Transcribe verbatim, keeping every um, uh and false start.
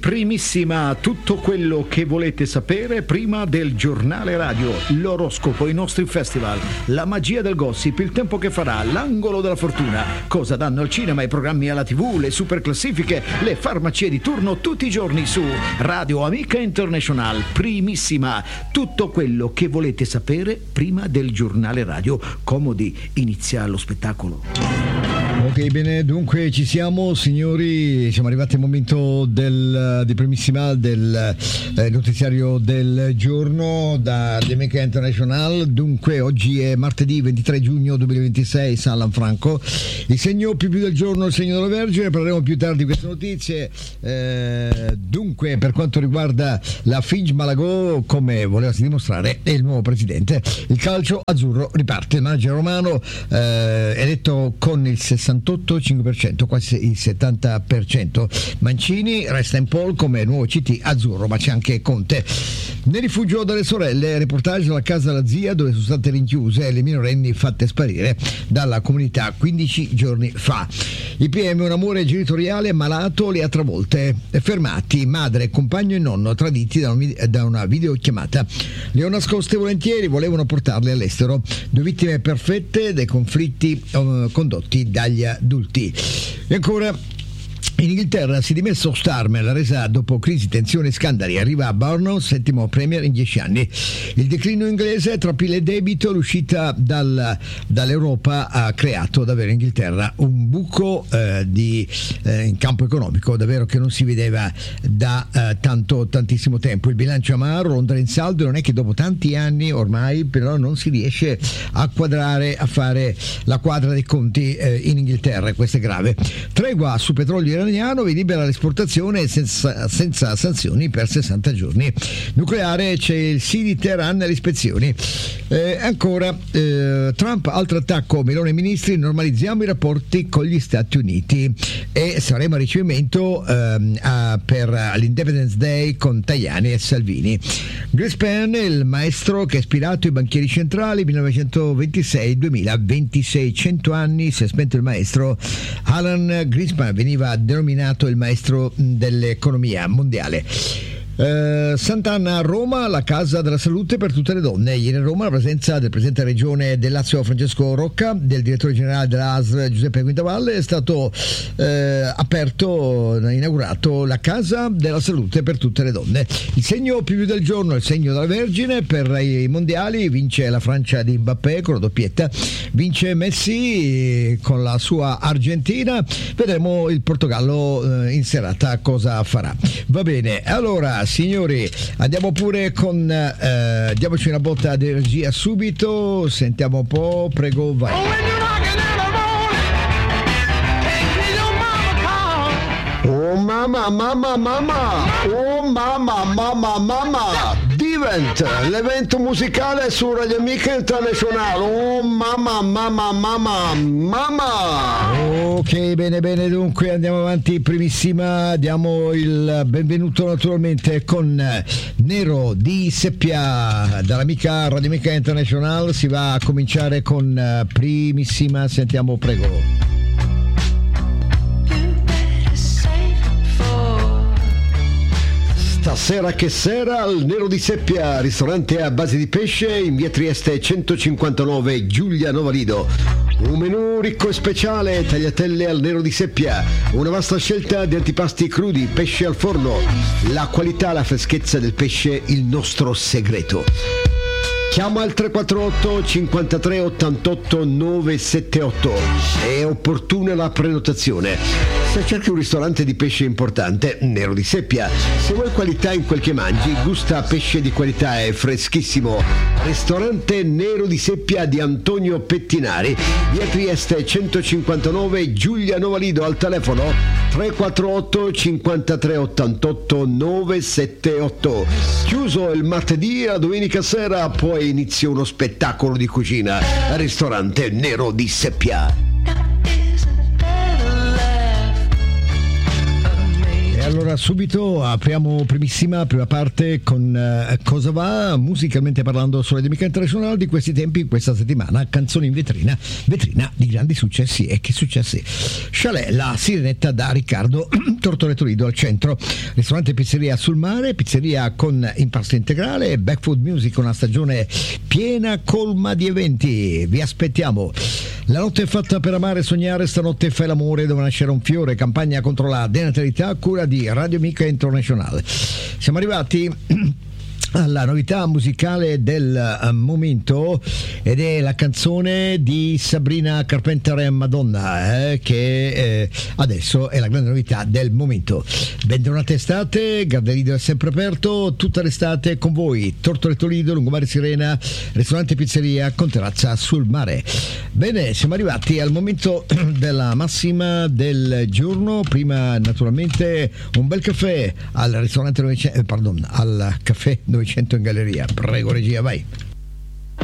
Primissima, tutto quello che volete sapere prima del giornale radio, l'oroscopo, i nostri festival, la magia del gossip, il tempo che farà, l'angolo della fortuna, cosa danno al cinema, i programmi alla tivù, le super classifiche, le farmacie di turno tutti i giorni su Radio Amica International. Primissima, tutto quello che volete sapere prima del giornale radio. Comodi, inizia lo spettacolo. Ok, bene, dunque ci siamo signori, siamo arrivati al momento del, di primissima del eh, notiziario del giorno da Amica International. Dunque oggi è martedì ventitré giugno duemilaventisei, San Lanfranco, il segno più più del giorno, il segno della Vergine. Parleremo più tardi di queste notizie. Eh, dunque per quanto riguarda la Finch Malagò, come volevasi dimostrare, è il nuovo presidente. Il calcio azzurro riparte, il manager romano eh, eletto con il sessantotto virgola cinque per cento, quasi il settanta per cento. Mancini resta in pole come nuovo C T azzurro, ma c'è anche Conte. Nel rifugio delle sorelle, reportage alla casa della zia dove sono state rinchiuse le minorenni fatte sparire dalla comunità quindici giorni fa. I P M, un amore genitoriale malato, le ha travolte. Fermati madre, compagno e nonno traditi da, un, da una videochiamata. Le ho nascoste volentieri, volevano portarle all'estero. Due vittime perfette dei conflitti uh, condotti dagli adulti. E ancora in Inghilterra si è dimesso Starmer, la resa dopo crisi, tensioni e scandali. Arriva a Bournemouth, settimo premier in dieci anni. Il declino inglese tra P I L e debito, l'uscita dal, dall'Europa ha creato davvero in Inghilterra un buco eh, di, eh, in campo economico davvero che non si vedeva da eh, tanto tantissimo tempo. Il bilancio amaro, Londra in saldo, non è che dopo tanti anni ormai però non si riesce a quadrare, a fare la quadra dei conti eh, in Inghilterra, e questo è grave. Tregua su petrolio iraniano, vi libera l'esportazione senza, senza sanzioni per sessanta giorni. Nucleare, c'è il sì di Teheran alle ispezioni. Eh, ancora eh, Trump, altro attacco, Meloni e ministri, normalizziamo i rapporti con gli Stati Uniti e saremo a ricevimento eh, a, per l'Independence Day con Tajani e Salvini. Greenspan, il maestro che ha ispirato i banchieri centrali millenovecentoventisei duemilaventisei, cento anni si è spento il maestro. Alan Greenspan veniva denominato il maestro dell'economia mondiale. Uh, Sant'Anna a Roma, la casa della salute per tutte le donne. Ieri a Roma la presenza del presidente della regione del Lazio Francesco Rocca, del direttore generale dell'A S L Giuseppe Quintavalle. È stato uh, aperto, inaugurato la casa della salute per tutte le donne. Il segno più del giorno è il segno della Vergine. Per i mondiali vince la Francia di Mbappé con la doppietta, vince Messi con la sua Argentina. Vedremo il Portogallo uh, in serata cosa farà. Va bene, allora signori, andiamo pure con eh, diamoci una botta di energia subito, sentiamo un po', prego, vai. Oh mamma, mamma, mamma, oh mamma, mamma, mamma, Divent, l'evento musicale su Radio Amica International. Oh mamma, mamma, mamma, mamma. Ok, bene, bene, dunque andiamo avanti, primissima, diamo il benvenuto naturalmente con Nero di Seppia dall'amica Radio Amica International. Si va a cominciare con primissima, sentiamo, prego. Stasera che sera al Nero di Seppia, ristorante a base di pesce in via Trieste centocinquantanove, Giulia Novalido. Un menù ricco e speciale, tagliatelle al Nero di Seppia, una vasta scelta di antipasti crudi, pesce al forno, la qualità, la freschezza del pesce, il nostro segreto. Chiama al tre quattro otto cinquantatré ottantotto novecentosettantotto, è opportuna la prenotazione. Se cerchi un ristorante di pesce importante, Nero di Seppia. Se vuoi qualità in quel che mangi, gusta pesce di qualità e freschissimo. Ristorante Nero di Seppia di Antonio Pettinari, via Trieste centocinquantanove, Giulia Novalido, al telefono tre quattro otto cinquantatré ottantotto novecentosettantotto. Chiuso il martedì e la domenica sera, poi inizia uno spettacolo di cucina al ristorante Nero di Seppia. allora subito apriamo primissima prima parte con uh, Cosa va, musicalmente parlando sulla Domenica International di questi tempi, questa settimana, canzoni in vetrina, vetrina di grandi successi. E che successi? Chalet, la Sirenetta da Riccardo Tortoretto Lido al centro, ristorante pizzeria sul mare, pizzeria con impasto integrale, Backfood Music, una stagione piena colma di eventi. Vi aspettiamo. La notte è fatta per amare e sognare, stanotte fai l'amore, dove nascere un fiore, campagna contro la denatalità a cura di Radio Amica International. Siamo arrivati alla novità musicale del uh, momento, ed è la canzone di Sabrina Carpenter e Madonna, eh, che eh, adesso è la grande novità del momento. Bentornate estate, Gardelido è sempre aperto tutta l'estate con voi, Tortoretto Lido, Lungomare Sirena, ristorante pizzeria con terrazza sul mare. Bene, siamo arrivati al momento della massima del giorno. Prima naturalmente un bel caffè al ristorante novecento, eh, pardon, al caffè novecento in galleria. Prego regia, vai.